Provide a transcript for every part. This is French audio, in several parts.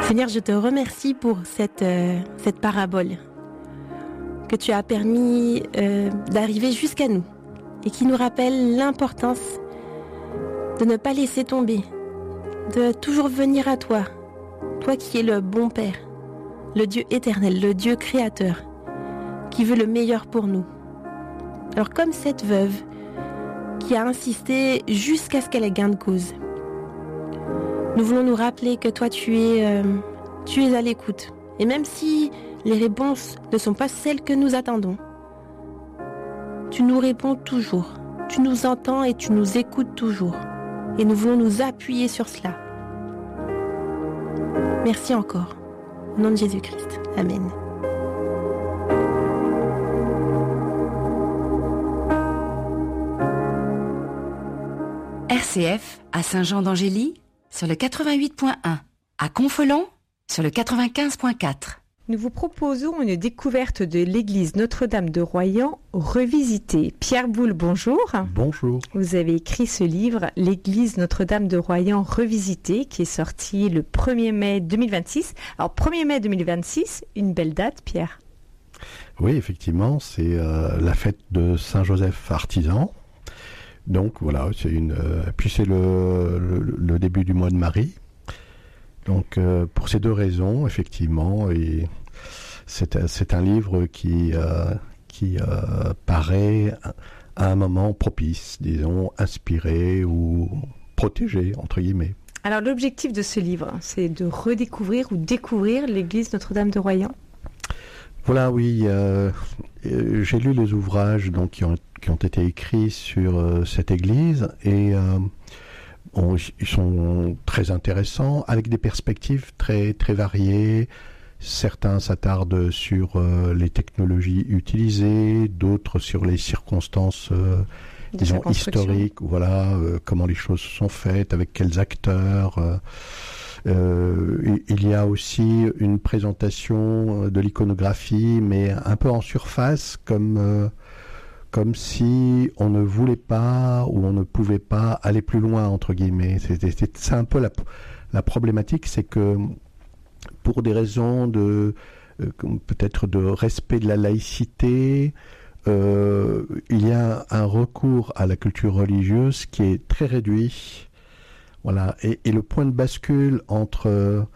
Seigneur, je te remercie pour cette parabole que tu as permis d'arriver jusqu'à nous et qui nous rappelle l'importance de ne pas laisser tomber, de toujours venir à toi, toi qui es le bon Père, le Dieu éternel, le Dieu créateur, qui veut le meilleur pour nous. Alors comme cette veuve qui a insisté jusqu'à ce qu'elle ait gain de cause, nous voulons nous rappeler que toi tu es à l'écoute. Et même si les réponses ne sont pas celles que nous attendons, tu nous réponds toujours, tu nous entends et tu nous écoutes toujours. Et nous voulons nous appuyer sur cela. Merci encore. Au nom de Jésus-Christ. Amen. RCF à Saint-Jean-d'Angély sur le 88.1, à Confolens sur le 95.4. Nous vous proposons une découverte de l'église Notre-Dame de Royan revisitée. Pierre Boulle, bonjour. Bonjour. Vous avez écrit ce livre, l'église Notre-Dame de Royan revisitée, qui est sorti le 1er mai 2026. Alors, 1er mai 2026, une belle date, Pierre. Oui, effectivement, c'est la fête de Saint-Joseph artisan. Donc voilà, puis c'est le début du mois de Marie. Donc pour ces deux raisons, effectivement, et c'est un livre qui paraît à un moment propice, disons, inspiré ou protégé, entre guillemets. Alors l'objectif de ce livre, c'est de redécouvrir ou découvrir l'église Notre-Dame de Royan. Voilà, oui, j'ai lu les ouvrages donc, qui ont été écrits sur cette église et ils sont très intéressants, avec des perspectives très, très variées. Certains s'attardent sur les technologies utilisées, d'autres sur les circonstances disons, historiques, voilà, comment les choses sont faites, avec quels acteurs. Il y a aussi une présentation de l'iconographie, mais un peu en surface, comme si on ne voulait pas ou on ne pouvait pas aller plus loin, entre guillemets. C'est un peu la problématique, c'est que pour des raisons peut-être de respect de la laïcité, il y a un recours à la culture religieuse qui est très réduit. Voilà. Et le point de bascule entre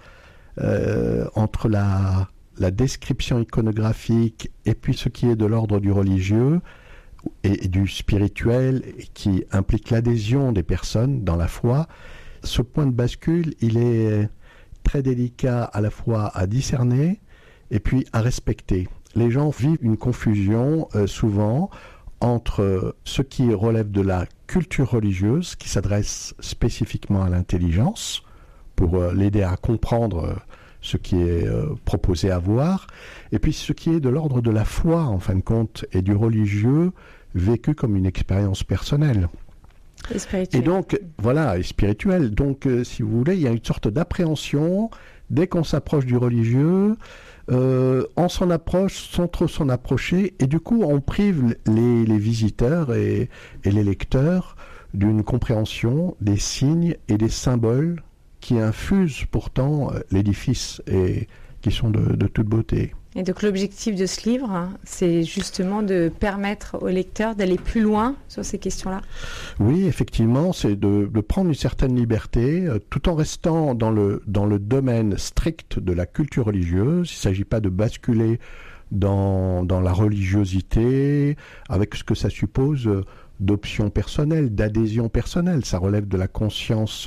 la description iconographique et puis ce qui est de l'ordre du religieux et du spirituel, qui implique l'adhésion des personnes dans la foi, ce point de bascule, il est très délicat à la fois à discerner et puis à respecter. Les gens vivent une confusion souvent entre ce qui relève de la culture religieuse, qui s'adresse spécifiquement à l'intelligence, pour l'aider à comprendre ce qui est proposé à voir, et puis ce qui est de l'ordre de la foi, en fin de compte, et du religieux, vécu comme une expérience personnelle. Et spirituelle. Et donc, voilà, et spirituelle. Donc, si vous voulez, il y a une sorte d'appréhension, dès qu'on s'approche du religieux, on s'en approche sans trop s'en approcher, et du coup, on prive les visiteurs et les lecteurs d'une compréhension des signes et des symboles qui infusent pourtant l'édifice et qui sont de toute beauté. Et donc l'objectif de ce livre, c'est justement de permettre aux lecteurs d'aller plus loin sur ces questions-là. Oui, effectivement, c'est de prendre une certaine liberté, tout en restant dans le domaine strict de la culture religieuse. Il ne s'agit pas de basculer dans la religiosité, avec ce que ça suppose d'options personnelles, d'adhésion personnelle. Ça relève de la conscience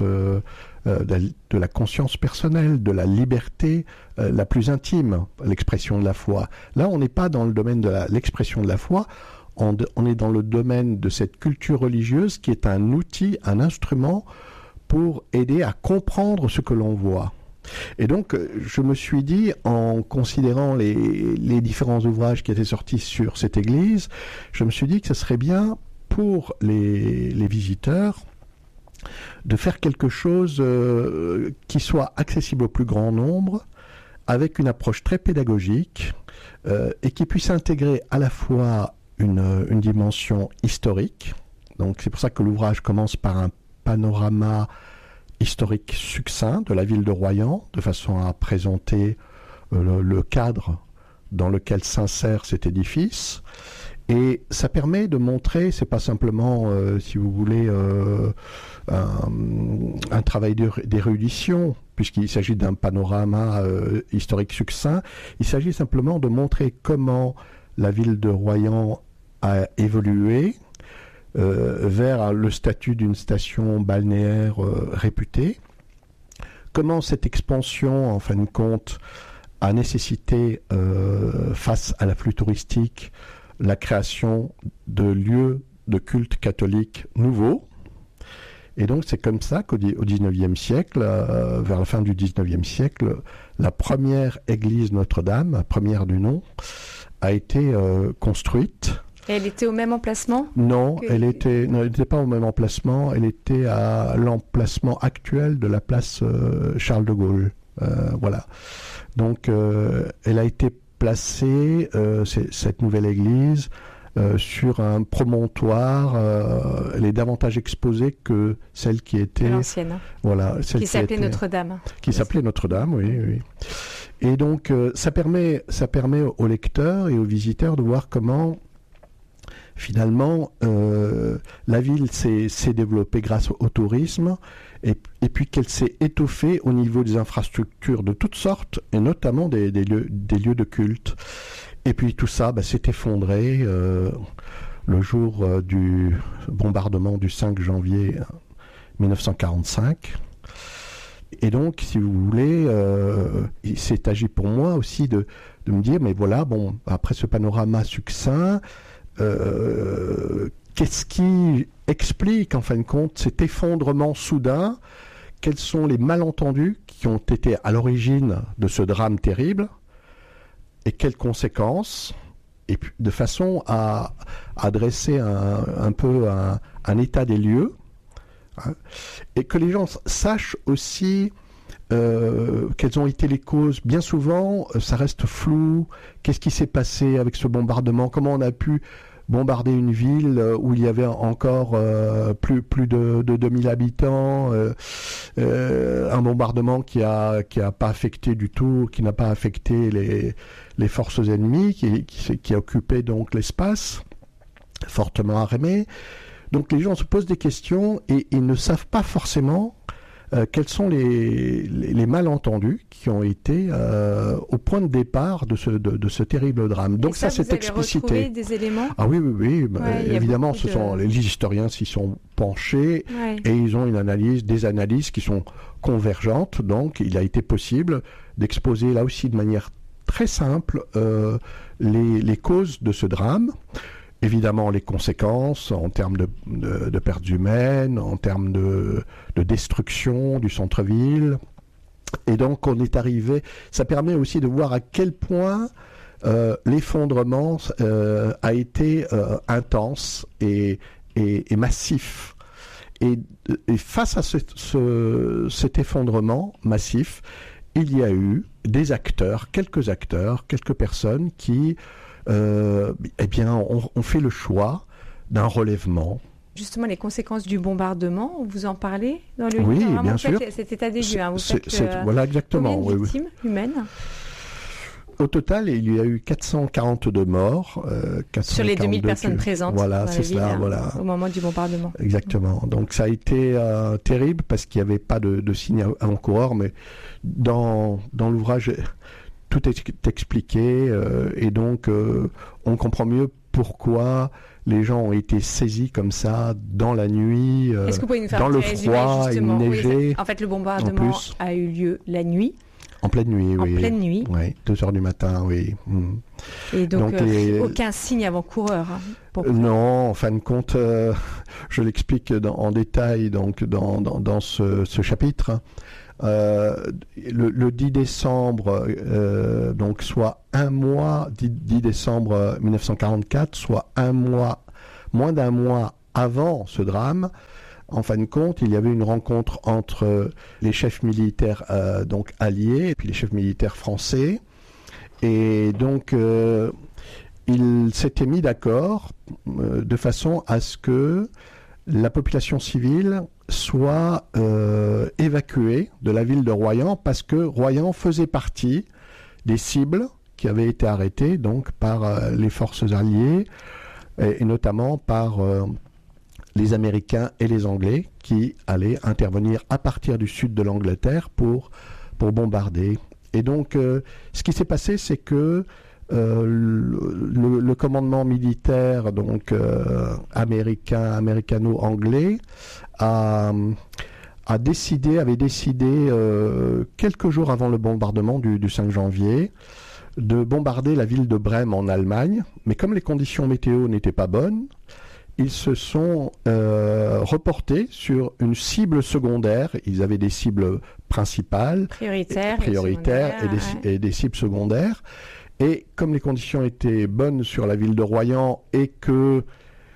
de la conscience personnelle, de la liberté la plus intime, l'expression de la foi. Là, on n'est pas dans le domaine de l'expression de la foi, on est dans le domaine de cette culture religieuse qui est un outil, un instrument pour aider à comprendre ce que l'on voit. Et donc, je me suis dit, en considérant les différents ouvrages qui étaient sortis sur cette église, je me suis dit que ce serait bien pour les visiteurs de faire quelque chose qui soit accessible au plus grand nombre, avec une approche très pédagogique et qui puisse intégrer à la fois une dimension historique. Donc c'est pour ça que l'ouvrage commence par un panorama historique succinct de la ville de Royan, de façon à présenter le cadre dans lequel s'insère cet édifice. Et ça permet de montrer, c'est pas simplement, si vous voulez, un travail d'érudition, puisqu'il s'agit d'un panorama historique succinct. Il s'agit simplement de montrer comment la ville de Royan a évolué vers le statut d'une station balnéaire réputée. Comment cette expansion, en fin de compte, a nécessité, face à l'afflux touristique, la création de lieux de culte catholique nouveaux. Et donc c'est comme ça qu'au XIXe siècle, vers la fin du XIXe siècle, la première église Notre-Dame, la première du nom, a été construite. Et elle était au même emplacement ? Non, elle n'était pas au même emplacement, elle était à l'emplacement actuel de la place Charles de Gaulle. Voilà. Donc elle a été placée, cette nouvelle église, sur un promontoire. Elle est davantage exposée que celle qui était l'ancienne. Voilà, celle qui s'appelait Notre-Dame. Qui s'appelait Notre-Dame, oui. Et donc ça permet aux lecteurs et aux visiteurs de voir comment finalement la ville s'est développée grâce au tourisme et puis qu'elle s'est étoffée au niveau des infrastructures de toutes sortes et notamment des lieux de culte. Et puis tout ça s'est effondré le jour du bombardement du 5 janvier 1945. Et donc, si vous voulez, il s'est agi pour moi aussi de me dire, mais voilà, bon, après ce panorama succinct, qu'est-ce qui explique, en fin de compte, cet effondrement soudain? Quels sont les malentendus qui ont été à l'origine de ce drame terrible? Et quelles conséquences? Et puis, de façon à dresser un peu un état des lieux, hein, et que les gens sachent aussi quelles ont été les causes. Bien souvent, ça reste flou. Qu'est-ce qui s'est passé avec ce bombardement? Comment on a pu bombarder une ville où il y avait encore plus de 2000 habitants, un bombardement qui a pas affecté du tout, qui n'a pas affecté les forces ennemies, qui occupaient donc l'espace, fortement armé. Donc les gens se posent des questions et ils ne savent pas forcément quels sont les malentendus qui ont été au point de départ de ce terrible drame. Donc ça c'est explicité. Vous avez retrouvé des éléments ? Ah oui. Ouais, évidemment, ce sont les historiens s'y sont penchés et ils ont des analyses qui sont convergentes. Donc il a été possible d'exposer là aussi de manière très simple les causes de ce drame. Évidemment, les conséquences en termes de pertes humaines, en termes de destruction du centre-ville. Et donc, on est arrivé... Ça permet aussi de voir à quel point l'effondrement a été intense et massif. Et face à cet effondrement massif, il y a eu quelques personnes qui... on fait le choix d'un relèvement. Justement, les conséquences du bombardement, vous en parlez dans le livre? Oui, bien sûr. Cet état des lieux, vous faites voilà, exactement. Combien de victimes humaines? Au total, il y a eu 442 morts. Sur les 2000 personnes présentes voilà, dans la ville, voilà. au moment du bombardement. Exactement. Donc ça a été terrible parce qu'il n'y avait pas de signe avant-coureur, mais dans l'ouvrage... Tout est expliqué et donc on comprend mieux pourquoi les gens ont été saisis comme ça dans la nuit, Est-ce que vous pouvez nous faire dans le froid, il neigeait. Oui, en fait, le bombardement a eu lieu la nuit. En pleine nuit, oui. En pleine nuit. Oui, 2h du matin, oui. Et donc aucun signe avant-coureur. Non, en fin de compte, je l'explique en détail donc dans ce chapitre. Le 10 décembre, donc soit un mois, 10 décembre 1944, soit moins d'un mois avant ce drame, en fin de compte, il y avait une rencontre entre les chefs militaires donc alliés et puis les chefs militaires français. Et donc, ils s'étaient mis d'accord de façon à ce que la population civile soit évacué de la ville de Royan parce que Royan faisait partie des cibles qui avaient été arrêtées donc par les forces alliées et notamment par les Américains et les Anglais qui allaient intervenir à partir du sud de l'Angleterre pour bombarder. Et donc, ce qui s'est passé, c'est que le commandement militaire donc américano-anglais avait décidé quelques jours avant le bombardement du 5 janvier de bombarder la ville de Brême en Allemagne, mais comme les conditions météo n'étaient pas bonnes, ils se sont reportés sur une cible secondaire. Ils avaient des cibles principales, prioritaires et des cibles secondaires. Et comme les conditions étaient bonnes sur la ville de Royan et que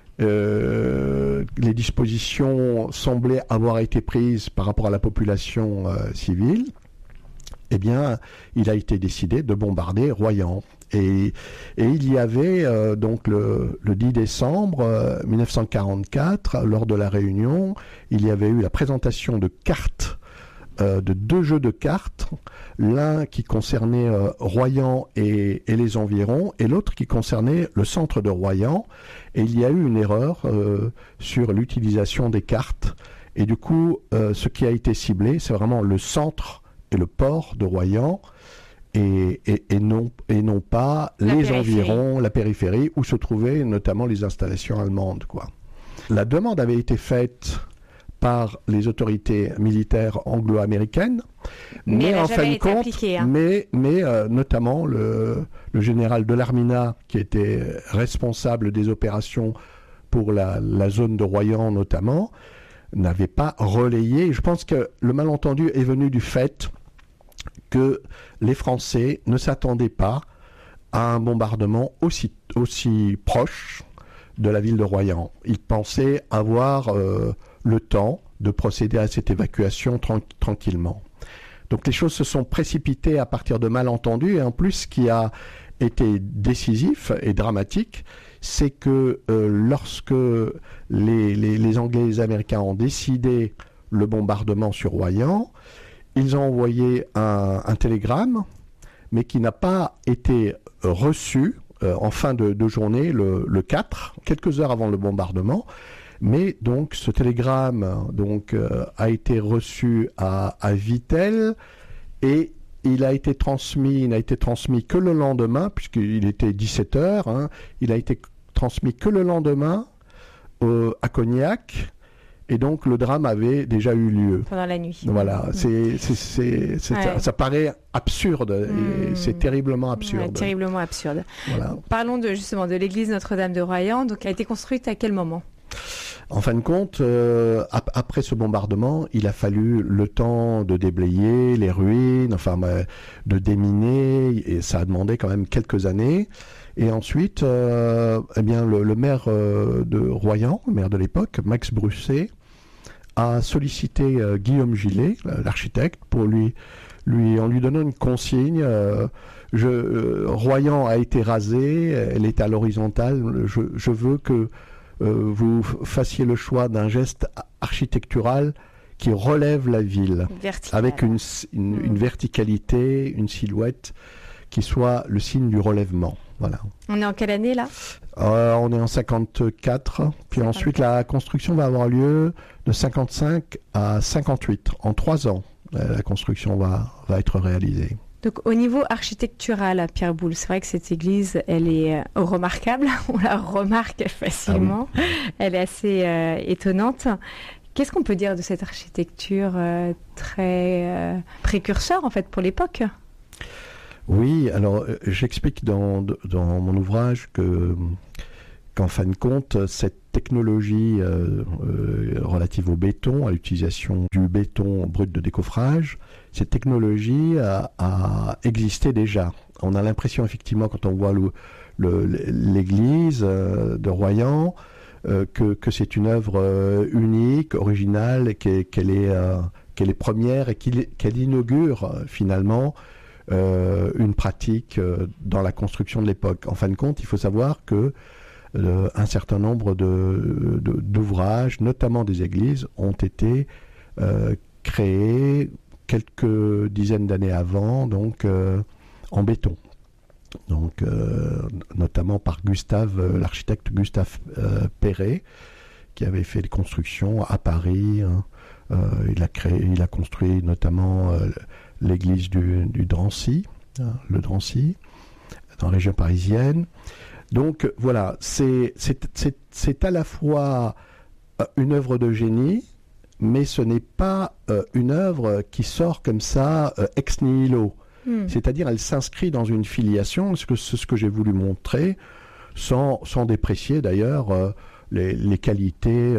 les dispositions semblaient avoir été prises par rapport à la population civile, eh bien, il a été décidé de bombarder Royan. Et il y avait donc le 10 décembre 1944, lors de la réunion, il y avait eu la présentation de cartes, de 2 jeux de cartes, l'un qui concernait Royan et les environs, et l'autre qui concernait le centre de Royan. Et il y a eu une erreur sur l'utilisation des cartes. Et du coup, ce qui a été ciblé, c'est vraiment le centre et le port de Royan, et non pas les environs, la périphérie, où se trouvaient notamment les installations allemandes, quoi. La demande avait été faite par les autorités militaires anglo-américaines, mais en fin de compte, notamment le général Delormina, qui était responsable des opérations pour la zone de Royan notamment, n'avait pas relayé. Je pense que le malentendu est venu du fait que les Français ne s'attendaient pas à un bombardement aussi proche de la ville de Royan. Ils pensaient avoir le temps de procéder à cette évacuation tranquillement. Donc les choses se sont précipitées à partir de malentendus, et en plus ce qui a été décisif et dramatique, c'est que lorsque les Anglais et les Américains ont décidé le bombardement sur Royan, ils ont envoyé un télégramme, mais qui n'a pas été reçu en fin de journée, le 4, quelques heures avant le bombardement. Mais donc ce télégramme a été reçu à Vittel, et il n'a été transmis que le lendemain, puisqu'il était 17h, il a été transmis que le lendemain à Cognac. Et donc le drame avait déjà eu lieu. Pendant la nuit. Voilà, ça paraît absurde, et c'est terriblement absurde. Ouais, terriblement absurde. Voilà. Parlons justement de l'église Notre-Dame de Royan. Donc, elle a été construite à quel moment ? En fin de compte, après ce bombardement, il a fallu le temps de déblayer les ruines, de déminer, et ça a demandé quand même quelques années. Et ensuite, le maire de Royan, le maire de l'époque, Max Brusset, a sollicité Guillaume Gillet, l'architecte, pour en lui donnant une consigne. Royan a été rasée, elle est à l'horizontale. Je veux que vous fassiez le choix d'un geste architectural qui relève la ville, avec une verticalité, une silhouette qui soit le signe du relèvement. Voilà. On est en quelle année là ? On est en 54, puis ensuite la construction va avoir lieu de 55 à 58. En 3 ans, la construction va être réalisée. Donc au niveau architectural, Pierre Boulle, c'est vrai que cette église, elle est remarquable, on la remarque facilement, ah oui. Elle est assez étonnante. Qu'est-ce qu'on peut dire de cette architecture très précurseur en fait pour l'époque ? Oui, alors j'explique dans mon ouvrage qu'en fin de compte, cette technologie relative au béton, à l'utilisation du béton brut de décoffrage, cette technologie a existé déjà. On a l'impression effectivement quand on voit l'église de Royan que c'est une œuvre unique, originale, qu'elle est première et qu'elle inaugure finalement une pratique dans la construction de l'époque. En fin de compte, il faut savoir que un certain nombre d'ouvrages, notamment des églises, ont été créés quelques dizaines d'années avant, donc en béton. Donc, notamment par l'architecte Gustave Perret, qui avait fait des constructions à Paris. Il a construit notamment l'église du Drancy, le Drancy, dans la région parisienne. Donc voilà, c'est à la fois une œuvre de génie, mais ce n'est pas une œuvre qui sort comme ça ex nihilo. C'est-à-dire, elle s'inscrit dans une filiation, c'est ce que j'ai voulu montrer, sans déprécier d'ailleurs les qualités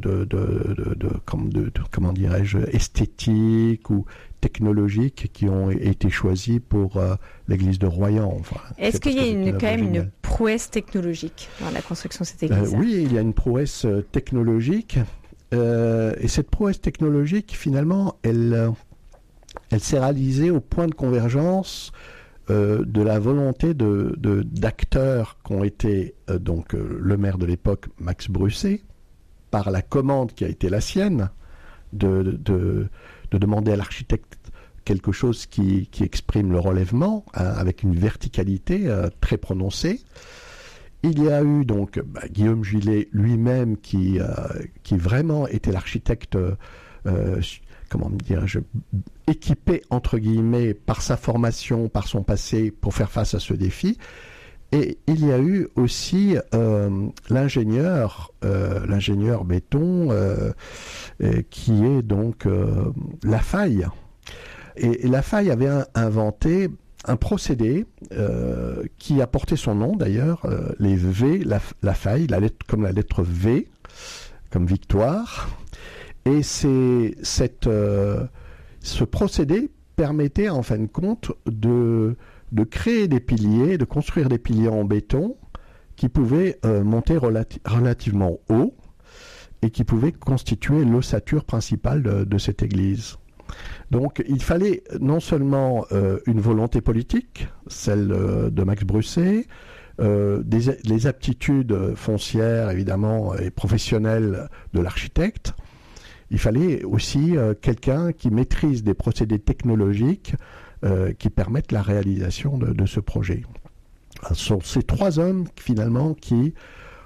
comment dirais-je, esthétiques ou technologiques qui ont été choisies pour l'église de Royan. Enfin, est-ce qu'il y a quand même une prouesse technologique dans la construction de cette église? Oui, il y a une prouesse technologique. Et cette prouesse technologique, finalement, elle s'est réalisée au point de convergence de la volonté d'acteurs qui ont été donc le maire de l'époque, Max Brusset, par la commande qui a été la sienne, de demander à l'architecte quelque chose qui exprime le relèvement, avec une verticalité très prononcée. Il y a eu donc Guillaume Gillet lui-même qui vraiment était l'architecte, comment dirais-je, équipé entre guillemets par sa formation, par son passé pour faire face à ce défi. Et il y a eu aussi l'ingénieur béton qui est donc Lafaille. Et Lafaille avait inventé un procédé qui a porté son nom d'ailleurs, les V, Lafaille, comme la lettre V, comme victoire. Et ce procédé permettait en fin de compte de créer des piliers, de construire des piliers en béton qui pouvaient monter relativement haut et qui pouvaient constituer l'ossature principale de cette église. Donc il fallait non seulement une volonté politique, celle de Max Brusset, les aptitudes foncières évidemment et professionnelles de l'architecte. Il fallait aussi quelqu'un qui maîtrise des procédés technologiques qui permettent la réalisation de ce projet. Ce sont ces trois hommes finalement qui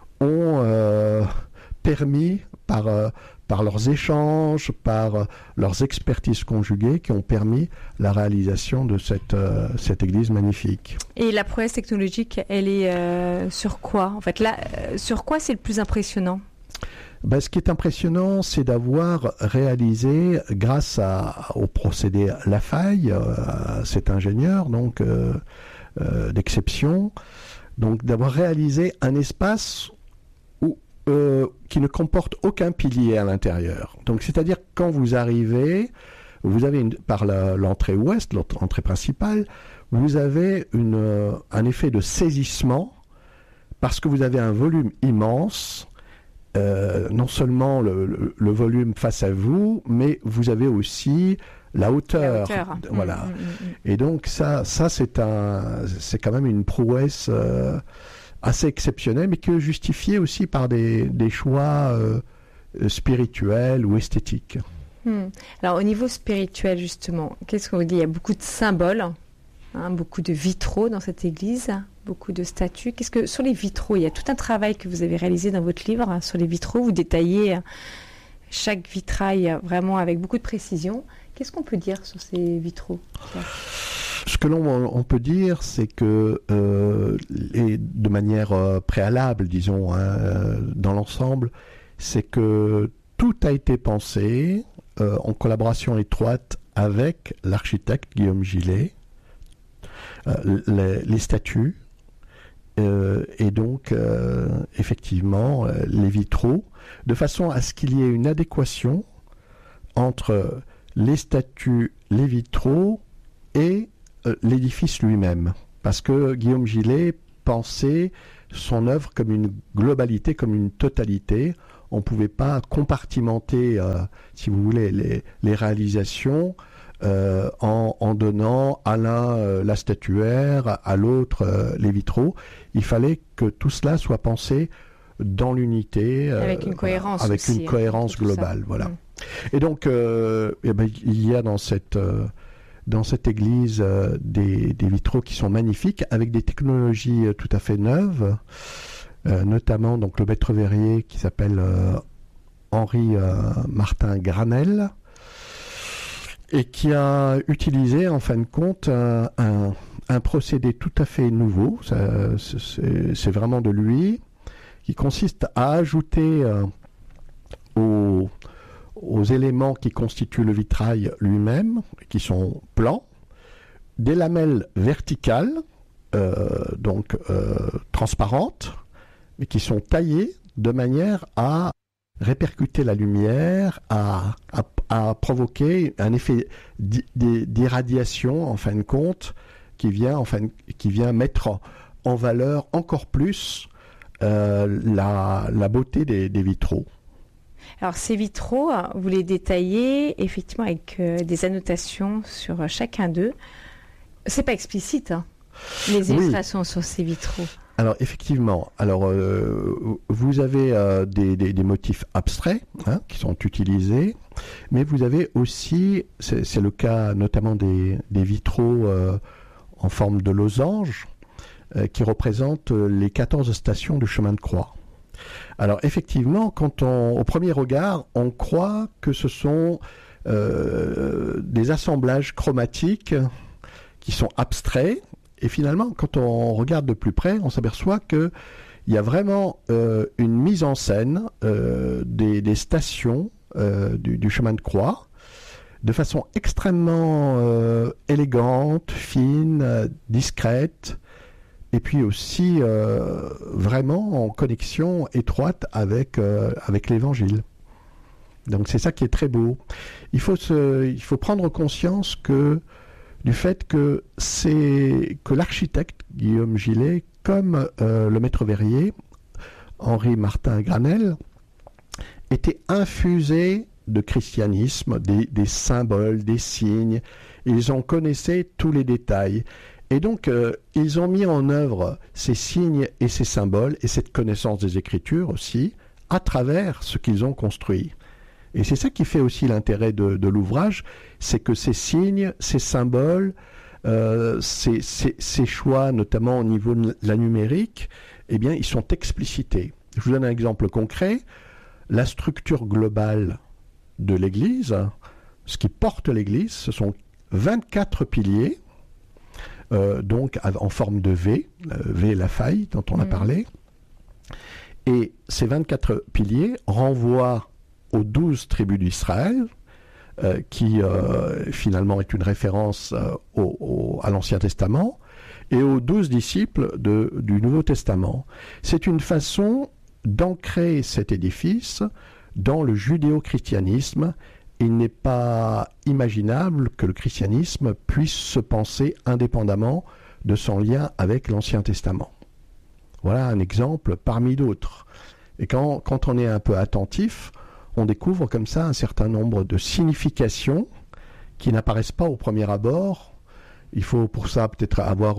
ont permis par leurs échanges, par leurs expertises conjuguées, qui ont permis la réalisation de cette église magnifique. Et la prouesse technologique, elle est sur quoi? En fait, là, sur quoi c'est le plus impressionnant? Ce qui est impressionnant, c'est d'avoir réalisé, grâce au procédé Lafaille, cet ingénieur donc d'exception, donc d'avoir réalisé un espace qui ne comporte aucun pilier à l'intérieur. Donc, c'est-à-dire quand vous arrivez, vous avez par l'entrée ouest, l'entrée principale, vous avez un effet de saisissement parce que vous avez un volume immense. Non seulement le volume face à vous, mais vous avez aussi la hauteur. Voilà. Et donc ça c'est quand même une prouesse assez exceptionnelle, mais qui est justifiée aussi par des choix spirituels ou esthétiques. Alors au niveau spirituel justement, qu'est-ce qu'on vous dit? Il y a beaucoup de symboles, beaucoup de vitraux dans cette église, beaucoup de statues. Qu'est-ce que sur les vitraux, il y a tout un travail que vous avez réalisé dans votre livre sur les vitraux. Vous détaillez chaque vitrail vraiment avec beaucoup de précision. Qu'est-ce qu'on peut dire sur ces vitraux? Ce que l'on peut dire, c'est que de manière préalable, disons, dans l'ensemble, c'est que tout a été pensé en collaboration étroite avec l'architecte Guillaume Gillet, les statues, et donc effectivement les vitraux, de façon à ce qu'il y ait une adéquation entre les statues, les vitraux et l'édifice lui-même. Parce que Guillaume Gillet pensait son œuvre comme une globalité, comme une totalité. On ne pouvait pas compartimenter, si vous voulez, les réalisations en donnant à l'un la statuaire, à l'autre les vitraux. Il fallait que tout cela soit pensé dans l'unité, avec une cohérence, avec aussi, une cohérence globale. Voilà. Et donc, il y a dans cette église des vitraux qui sont magnifiques, avec des technologies tout à fait neuves, notamment donc le maître verrier qui s'appelle Henri Martin Granel, et qui a utilisé en fin de compte un procédé tout à fait nouveau. C'est vraiment de lui, qui consiste à ajouter aux éléments qui constituent le vitrail lui-même, qui sont plans, des lamelles verticales, transparentes, mais qui sont taillées de manière à répercuter la lumière, à provoquer un effet d'irradiation, en fin de compte, qui vient mettre en valeur encore plus la beauté des vitraux. Alors ces vitraux, vous les détaillez effectivement avec des annotations sur chacun d'eux. C'est pas explicite, hein, les illustrations sur ces vitraux. Alors effectivement, vous avez des motifs abstraits qui sont utilisés, mais vous avez aussi, c'est le cas notamment des vitraux en forme de losange, qui représentent les 14 stations du chemin de croix. Alors effectivement, au premier regard, on croit que ce sont des assemblages chromatiques qui sont abstraits, et finalement, quand on regarde de plus près, on s'aperçoit qu'il y a vraiment une mise en scène des stations du chemin de croix, de façon extrêmement élégante, fine, discrète, et puis aussi vraiment en connexion étroite avec l'Évangile. Donc c'est ça qui est très beau. Il faut prendre conscience du fait que l'architecte Guillaume Gillet, comme le maître verrier Henri Martin Granel, était infusé de christianisme, des symboles, des signes. Ils en connaissaient tous les détails. Et donc, ils ont mis en œuvre ces signes et ces symboles, et cette connaissance des Écritures aussi, à travers ce qu'ils ont construit. Et c'est ça qui fait aussi l'intérêt de l'ouvrage, c'est que ces signes, ces symboles, ces choix, notamment au niveau de la numérique, eh bien, ils sont explicités. Je vous donne un exemple concret. La structure globale de l'Église, ce qui porte l'Église, ce sont 24 piliers, donc en forme de V, V la faille dont on a parlé. Et ces 24 piliers renvoient aux 12 tribus d'Israël, qui finalement est une référence à l'Ancien Testament, et aux 12 disciples du Nouveau Testament. C'est une façon d'ancrer cet édifice dans le judéo-christianisme. Il n'est pas imaginable que le christianisme puisse se penser indépendamment de son lien avec l'Ancien Testament. Voilà un exemple parmi d'autres. Et quand on est un peu attentif, on découvre comme ça un certain nombre de significations qui n'apparaissent pas au premier abord. Il faut pour ça peut-être avoir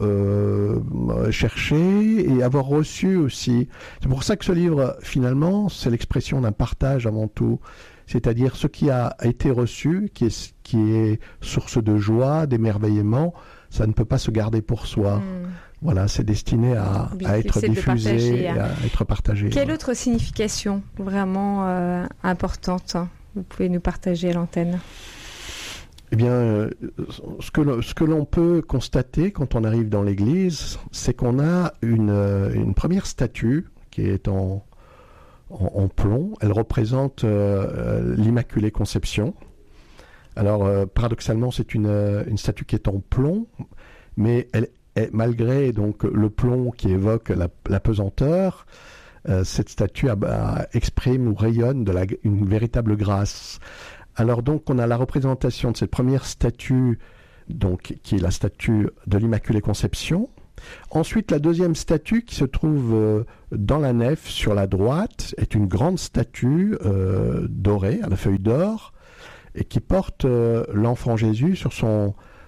cherché et avoir reçu aussi. C'est pour ça que ce livre, finalement, c'est l'expression d'un partage avant tout. C'est-à-dire ce qui a été reçu, qui est source de joie, d'émerveillement, ça ne peut pas se garder pour soi. Voilà, c'est destiné à être diffusé, à être partagé. Quelle autre signification vraiment importante vous pouvez nous partager à l'antenne ? Eh bien, ce que l'on peut constater quand on arrive dans l'église, c'est qu'on a une première statue qui est en plomb. Elle représente l'Immaculée Conception. Alors, paradoxalement, c'est une statue qui est en plomb, mais malgré donc le plomb qui évoque la pesanteur, cette statue exprime ou rayonne une véritable grâce. Alors donc, on a la représentation de cette première statue, donc qui est la statue de l'Immaculée Conception. Ensuite, la deuxième statue qui se trouve dans la nef sur la droite est une grande statue dorée, à la feuille d'or, et qui porte l'enfant Jésus sur son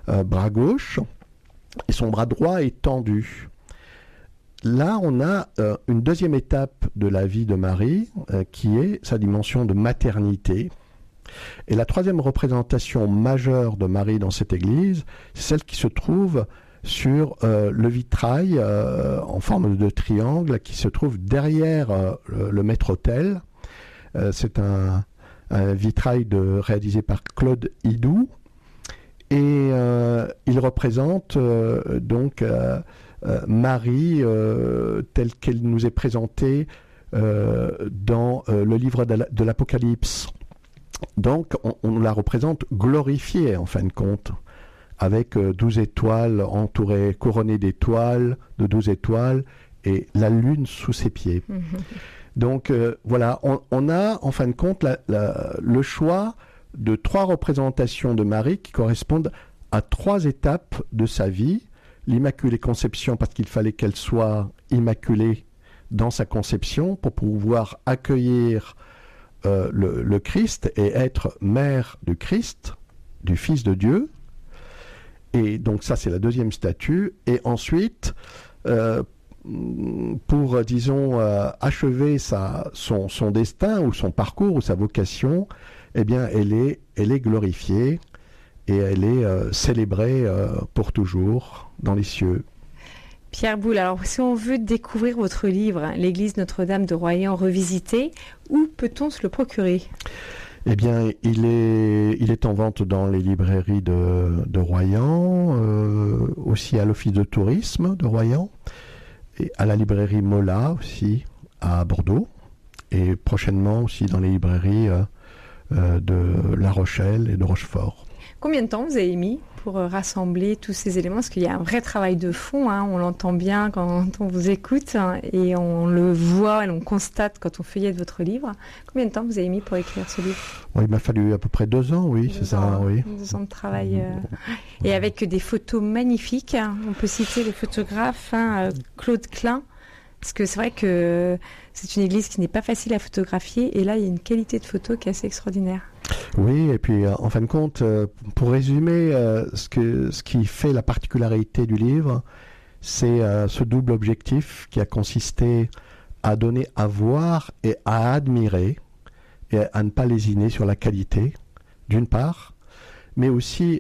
bras gauche, et son bras droit est tendu. Là, on a une deuxième étape de la vie de Marie, qui est sa dimension de maternité. Et la troisième représentation majeure de Marie dans cette église, c'est celle qui se trouve sur le vitrail en forme de triangle qui se trouve derrière le maître-autel. C'est un vitrail réalisé par Claude Hidou. Et il représente donc Marie telle qu'elle nous est présentée dans le livre de l'Apocalypse. Donc on la représente glorifiée en fin de compte, avec 12 étoiles entourées, couronnées d'étoiles, de 12 étoiles, et la lune sous ses pieds. Donc voilà, on a en fin de compte le choix de 3 représentations de Marie qui correspondent à 3 étapes de sa vie. L'Immaculée Conception, parce qu'il fallait qu'elle soit immaculée dans sa conception pour pouvoir accueillir le Christ et être mère du Christ, du Fils de Dieu. Et donc ça, c'est la deuxième statue. Et ensuite, pour, disons, achever son destin ou son parcours ou sa vocation, eh bien, elle est glorifiée et elle est célébrée pour toujours dans les cieux. Pierre Boulle, alors si on veut découvrir votre livre, l'église Notre-Dame de Royan revisitée, où peut-on se le procurer ? Eh bien, il est en vente dans les librairies de Royan, aussi à l'office de tourisme de Royan, et à la librairie Mola aussi à Bordeaux, et prochainement aussi dans les librairies de La Rochelle et de Rochefort. Combien de temps vous avez mis pour rassembler tous ces éléments ? Parce qu'il y a un vrai travail de fond, on l'entend bien quand on vous écoute, et on le voit et on constate quand on feuillette votre livre. Combien de temps vous avez mis pour écrire ce livre ? Il m'a fallu à peu près 2 ans, oui, c'est ça. Oui. 2 ans de travail. Et avec des photos magnifiques. On peut citer le photographe Claude Klein. Parce que c'est vrai que c'est une église qui n'est pas facile à photographier. Et là, il y a une qualité de photo qui est assez extraordinaire. Oui, et puis en fin de compte, pour résumer, ce qui fait la particularité du livre, c'est ce double objectif qui a consisté à donner à voir et à admirer, et à ne pas lésiner sur la qualité, d'une part, mais aussi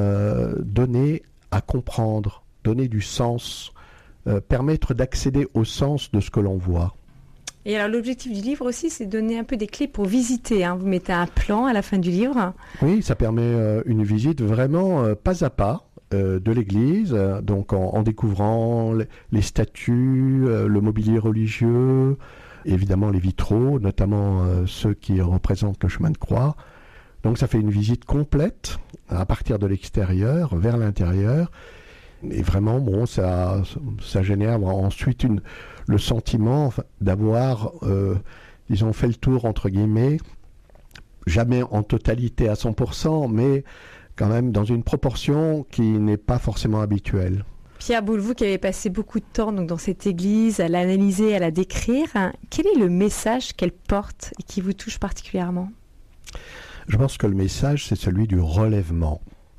donner à comprendre, donner du sens, permettre d'accéder au sens de ce que l'on voit. Et alors l'objectif du livre aussi, c'est de donner un peu des clés pour visiter. Vous mettez un plan à la fin du livre. Oui, ça permet une visite vraiment pas à pas de l'église, donc en découvrant les statues, le mobilier religieux, évidemment les vitraux, notamment ceux qui représentent le chemin de croix. Donc ça fait une visite complète à partir de l'extérieur vers l'intérieur. Et vraiment, bon, ça génère ensuite le sentiment d'avoir, disons, fait le tour, entre guillemets, jamais en totalité à 100%, mais quand même dans une proportion qui n'est pas forcément habituelle. Pierre Boulle, vous qui avez passé beaucoup de temps donc, dans cette église, à l'analyser, à la décrire, quel est le message qu'elle porte et qui vous touche particulièrement ? Je pense que le message, c'est celui du relèvement.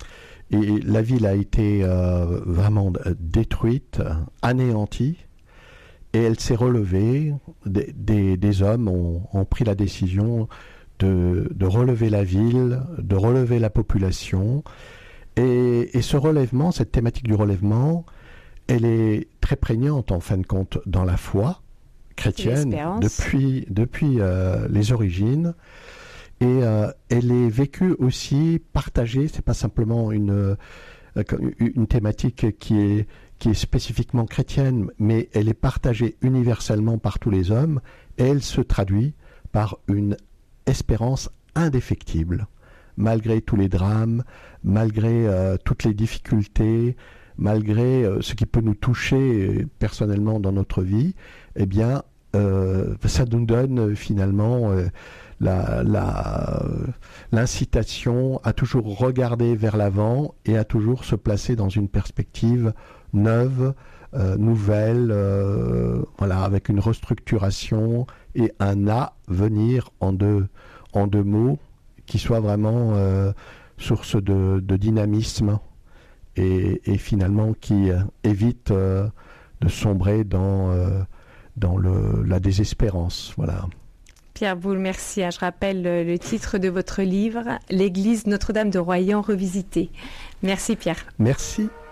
Et la ville a été vraiment détruite, anéantie, et elle s'est relevée. Des hommes ont pris la décision de relever la ville, de relever la population. Et ce relèvement, cette thématique du relèvement, elle est très prégnante en fin de compte dans la foi chrétienne depuis les origines. Et elle est vécue aussi, partagée, c'est pas simplement une thématique qui est spécifiquement chrétienne, mais elle est partagée universellement par tous les hommes, et elle se traduit par une espérance indéfectible, malgré tous les drames, malgré toutes les difficultés, malgré ce qui peut nous toucher personnellement dans notre vie, eh bien, ça nous donne finalement l'incitation à toujours regarder vers l'avant et à toujours se placer dans une perspective neuve, nouvelle, avec une restructuration et un avenir en deux mots qui soit vraiment source de dynamisme et finalement qui évite de sombrer dans la désespérance. Voilà. Pierre Boulle, merci. Je rappelle le titre de votre livre, L'église Notre-Dame de Royan revisitée. Merci Pierre. Merci.